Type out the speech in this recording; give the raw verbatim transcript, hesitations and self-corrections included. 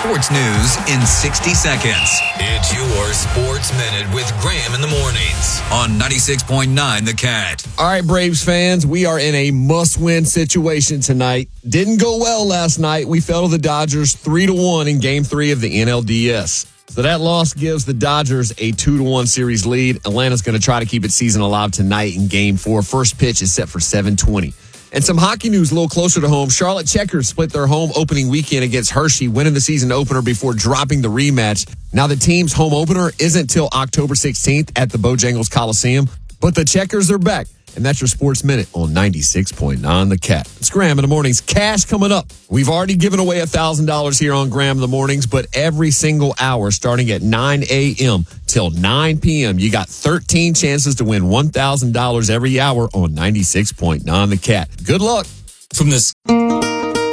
sports news in sixty seconds. It's your Sports Minute with Graham in the mornings on ninety-six point nine The Cat. All right, Braves fans, we are in a must-win situation tonight. Didn't go well last night. We fell to the Dodgers three to one in Game three of the N L D S. So that loss gives the Dodgers a two to one series lead. Atlanta's going to try to keep its season alive tonight in Game four. First pitch is set for seven twenty. And some hockey news a little closer to home. Charlotte Checkers split their home opening weekend against Hershey, winning the season opener before dropping the rematch. Now the team's home opener isn't till October sixteenth at the Bojangles Coliseum, but the Checkers are back. And that's your Sports Minute on ninety-six point nine The Cat. It's Graham in the Mornings. Cash coming up. We've already given away one thousand dollars here on Graham in the Mornings, but every single hour starting at nine a.m. till nine p.m., you got thirteen chances to win one thousand dollars every hour on ninety-six point nine The Cat. Good luck. From this...